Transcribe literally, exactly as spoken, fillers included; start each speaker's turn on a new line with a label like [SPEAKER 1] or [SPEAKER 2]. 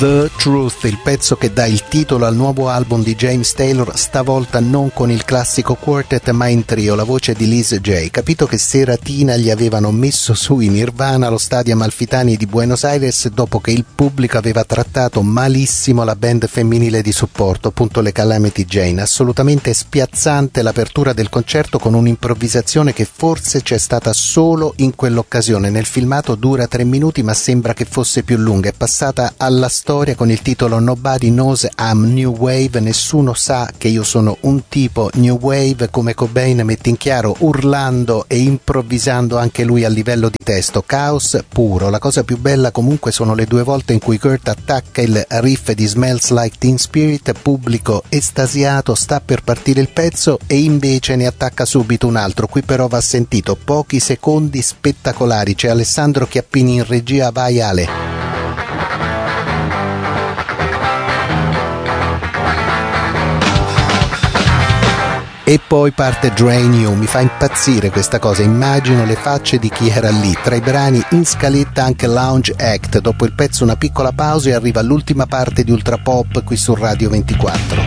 [SPEAKER 1] The Truth, il pezzo che dà il titolo al nuovo album di James Taylor, stavolta non con il classico quartet ma in trio, la voce di Liz J. Capito che seratina gli avevano messo su i Nirvana allo Stadio Amalfitani di Buenos Aires dopo che il pubblico aveva trattato malissimo la band femminile di supporto, appunto le Calamity Jane. Assolutamente spiazzante l'apertura del concerto con un'improvvisazione che forse c'è stata solo in quell'occasione. Nel filmato dura tre minuti ma sembra che fosse più lunga, è passata alla storia con il titolo Nobody Knows I'm New Wave, nessuno sa che io sono un tipo New Wave, come Cobain mette in chiaro urlando e improvvisando anche lui a livello di testo, caos puro. La cosa più bella comunque sono le due volte in cui Kurt attacca il riff di Smells Like Teen Spirit, pubblico estasiato, sta per partire il pezzo e invece ne attacca subito un altro. Qui però va sentito, pochi secondi spettacolari, c'è Alessandro Chiappini in regia, vai Ale. E poi parte Drain You, mi fa impazzire questa cosa, immagino le facce di chi era lì. Tra i brani in scaletta anche Lounge Act, dopo il pezzo una piccola pausa e arriva l'ultima parte di Ultra Pop qui su Radio ventiquattro.